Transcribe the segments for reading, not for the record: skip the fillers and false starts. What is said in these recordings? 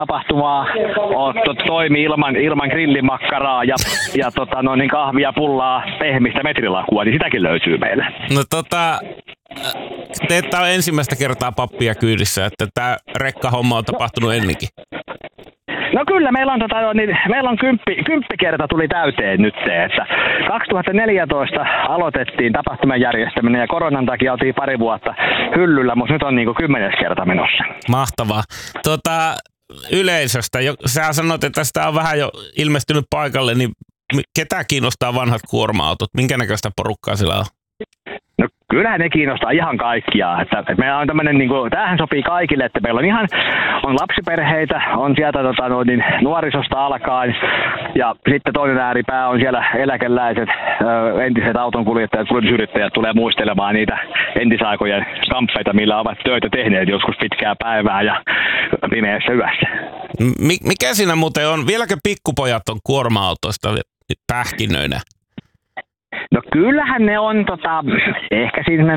tapahtumaa toimi ilman grillimakkaraa ja kahvia, pullaa, pehmistä metrilakua, niin sitäkin löytyy meille. No te ette ole ensimmäistä kertaa pappia kyydissä, että tämä rekkahomma on tapahtunut ennenkin. No kyllä, meillä on kymppi kerta tuli täyteen nyt, että 2014 aloitettiin tapahtuman järjestäminen ja koronan takia oltiin pari vuotta hyllyllä, mutta nyt on 10. kerta menossa. Mahtavaa. Yleisöstä, sä sanoit, että tästä on vähän jo ilmestynyt paikalle, niin ketä kiinnostaa vanhat kuorma-autot? Minkä näköistä porukkaa sillä on? No kyllähän ne kiinnostaa ihan kaikkia. Että meillä on tämmöinen, tämähän sopii kaikille, että meillä on lapsiperheitä, on sieltä nuorisosta alkaen ja sitten toinen ääripää on siellä eläkeläiset, entiset autonkuljettajat, kuljetusyrittäjät tulee muistelemaan niitä entisaikojen kamppeita, millä ovat töitä tehneet joskus pitkää päivää ja pimeässä yössä. Mikä siinä muuten on? Vieläkö pikkupojat on kuorma-autoista pähkinöinä? No kyllähän ne on, ehkä siinä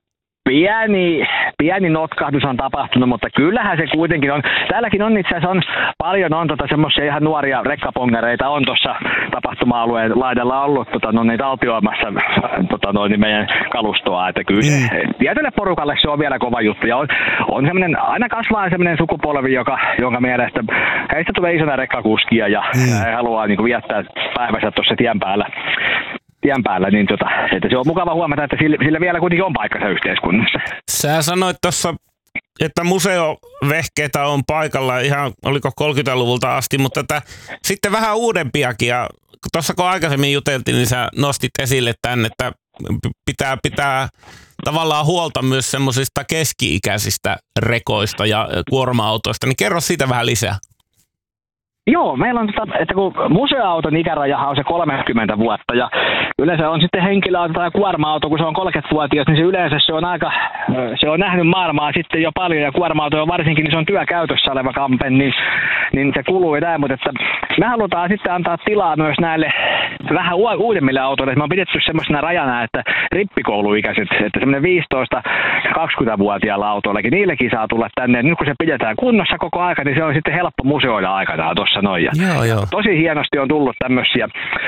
pieni notkahdus on tapahtunut, mutta kyllähän se kuitenkin on. Täälläkin on itse asiassa paljon semmoisia ihan nuoria rekkapongareita on tuossa tapahtuma-alueen laidalla ollut niitä altioimassa meidän kalustoa, että kyllä tietylle porukalle se on vielä kova juttu ja on semmoinen, aina kasvaa semmoinen sukupolvi, jonka mielestä heistä tulee isona rekkakuskia ja he haluaa viettää päivänsä tuossa tien päällä, niin että se on mukava huomata, että sillä vielä kuitenkin on paikkansa yhteiskunnassa. Sä sanoit tuossa, että museovehkeitä on paikalla ihan, oliko 30-luvulta asti, mutta sitten vähän uudempiakin. Ja tuossa kun aikaisemmin juteltiin, niin sä nostit esille tämän, että pitää tavallaan huolta myös semmoisista keski-ikäisistä rekoista ja kuorma-autoista, niin kerro siitä vähän lisää. Joo, meillä on, että kun museoauton ikärajahan on se 30 vuotta ja yleensä on sitten henkilöauto tai kuorma-auto, kun se on 30-vuotias, niin se yleensä se on nähnyt maailmaa sitten jo paljon ja kuorma-auto on varsinkin, niin se on työkäytössä oleva kampe, niin se kuluu ja näin, mutta että me halutaan sitten antaa tilaa myös näille vähän uudemmille autoille. Me on pidetty semmoisena rajana, että rippikouluikäiset, että semmoinen 15-20-vuotiailla autoillakin, niillekin saa tulla tänne. Nyt kun se pidetään kunnossa koko aika, niin se on sitten helppo museoida aikanaan tuossa noin. Joo. Tosi hienosti on tullut tämmöisiä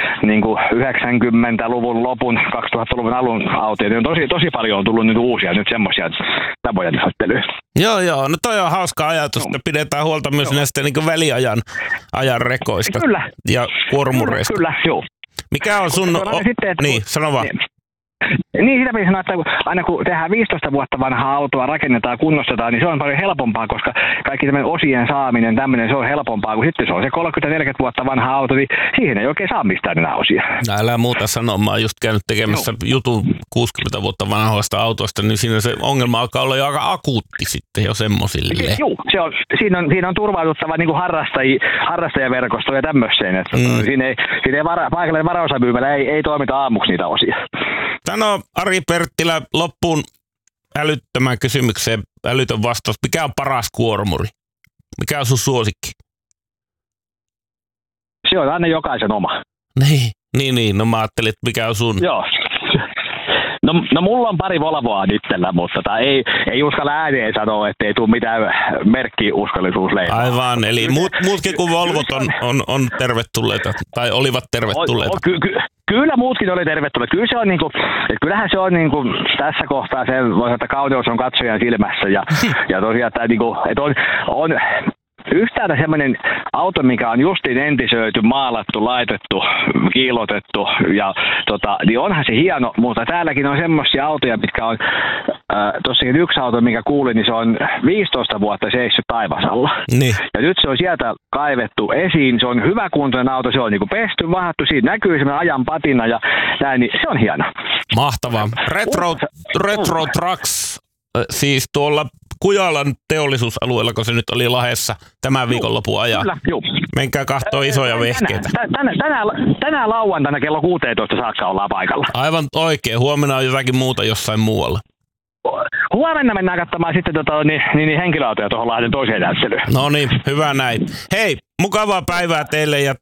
90-luvun lopun, 2000-luvun alun autoja. Niin tosi paljon on tullut nyt uusia nyt semmoisia tapoja näyttelyä. Joo. No toi on hauska ajatus, että pidetään huolta myös näistä väliajan rekoista. Kyllä. Ja kuormureista. Kyllä, joo. Mikä on sun... sano vaan. Niin, sitä pitää sanoa, että aina kun tehdään 15 vuotta vanhaa autoa, rakennetaan, kunnostetaan, niin se on paljon helpompaa, koska kaikki tämmöinen osien saaminen, se on helpompaa, kun sitten se on se 30-40 vuotta vanha auto, niin siihen ei oikein saa mistään enää osia. No älä muuta sanoa, mä oon just käynyt tekemässä jutun 60 vuotta vanhoista autoista, niin siinä se ongelma alkaa olla jo aika akuutti sitten jo semmosille. Joo, siinä on turvauduttava niin kuin harrastajaverkosto ja tämmöiseen, että siinä ei paikallinen varaosamyymälä ei toimita aamuksi niitä osia. Sano Ari Perttilä loppuun älyttömän kysymykseen älytön vastaus. Mikä on paras kuormuri? Mikä on sun suosikki? Se on aina jokaisen oma. Niin. No mä ajattelin, että mikä on sun? Joo. No mulla on pari Volvoa nyttellä, mutta ei uskalla ääneen sanoa, että ei tule mitään merkkiuskollisuusleimaa. Aivan, eli muutkin kuin Volvot on tervetulleita, tai olivat tervetulleita. Kyllä muutkin oli tervetulleita. Kyllä se on kyllähän se on tässä kohtaa se, että kauneus on katsojan silmässä ja tosiaan että on yhtäältä semmoinen auto, mikä on justiin entisöity, maalattu, laitettu, kiilotettu ja niin onhan se hieno, mutta täälläkin on semmoisia autoja, mitkä on tossakin yksi auto, mikä kuulin, niin se on 15 vuotta seissyt taivasalla. Niin. Ja nyt se on sieltä kaivettu esiin, se on hyväkuntoinen auto, se on pesty, vahattu, siinä näkyy semmoinen ajan patina ja näin, niin se on hieno. Mahtavaa. Retro Trucks, siis tuolla Kujalan teollisuusalueella, kun se nyt oli Lahdessa tämän viikonlopun ajan. Kyllä, joo. Menkää kahtoo isoja vehkeitä. Tänään lauantaina kello 16 saakka ollaan paikalla. Aivan oikein. Huomenna on jotakin muuta jossain muualla. Huomenna mennään katsomaan sitten henkilöautoja tuohon Lahden toiseen näyttelyyn. No niin, hyvä näin. Hei, mukavaa päivää teille ja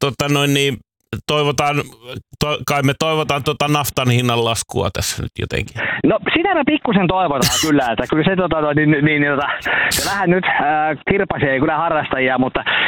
kai me toivotaan naftan hinnan laskua tässä nyt jotenkin. No sitä me pikkusen toivotaan kyllä, että kyllä se, se vähän nyt kirpaisee kyllä harrastajia, mutta